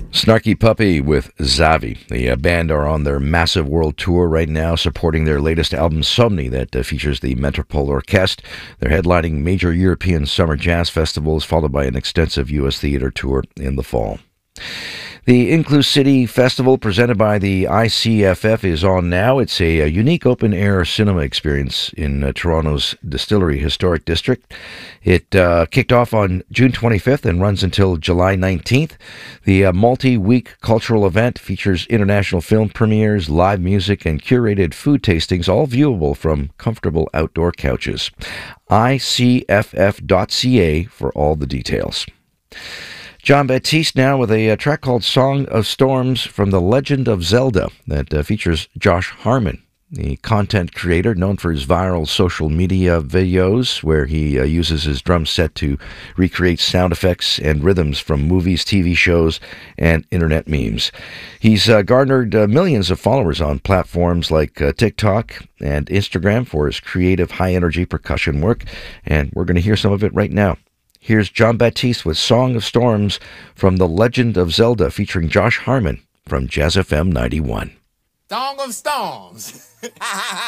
Snarky Puppy with Zavi. The band are on their massive world tour right now, supporting their latest album, Somni, that features the Metropole Orchestre. They're headlining major European summer jazz festivals, followed by an extensive U.S. theater tour in the fall. The Inclusivity Festival, presented by the ICFF, is on now. It's a unique open-air cinema experience in Toronto's Distillery Historic District. It kicked off on June 25th and runs until July 19th. The multi-week cultural event features international film premieres, live music, and curated food tastings, all viewable from comfortable outdoor couches. ICFF.ca for all the details. Jon Batiste now with a track called Song of Storms from The Legend of Zelda that features Josh Harmon, the content creator known for his viral social media videos where he uses his drum set to recreate sound effects and rhythms from movies, TV shows, and internet memes. He's garnered millions of followers on platforms like TikTok and Instagram for his creative, high-energy percussion work, and we're going to hear some of it right now. Here's Jon Batiste with Song of Storms from The Legend of Zelda featuring Josh Harmon from Jazz FM 91. Song of Storms.